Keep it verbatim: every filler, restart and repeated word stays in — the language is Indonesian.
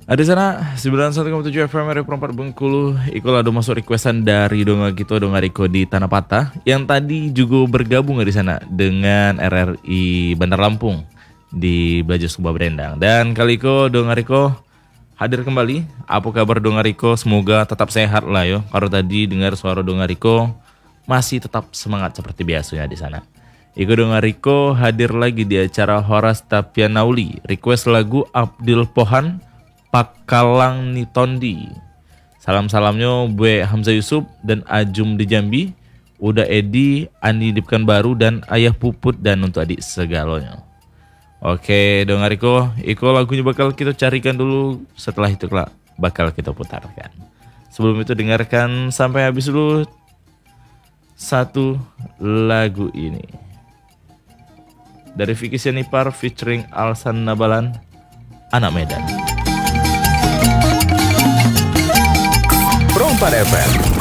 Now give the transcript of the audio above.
Ada sana sembilan puluh satu koma tujuh F M R empat Bengkulu. Ikulah do masuk requestan dari Donga Gitu Donga Riko di Tanah Patah yang tadi juga bergabung di sana dengan R R I Bandar Lampung di Belajar Subah Berendang. Dan kali ko Donga Riko hadir kembali. Apa kabar Donga Riko? Semoga tetap sehat lah yo. Kalau tadi dengar suara Donga Riko masih tetap semangat seperti biasanya di sana. Iko Donga Riko hadir lagi di acara Horas Tapianauli. Request lagu Abdul Pohan Pakalang Nitondi. Salam-salamnya Bu Hamzah Yusuf dan Ajum di Jambi, Uda Edi, Andi di Pekanbaru dan Ayah Puput dan untuk adik segalonya. Oke, Donga Riko, Iko lagunya bakal kita carikan dulu, setelah itu kelak bakal kita putarkan. Sebelum itu dengarkan sampai habis dulu satu lagu ini. Dari Vicky Sianipar featuring Alsan Nabalan, Anak Medan. Pro empat F M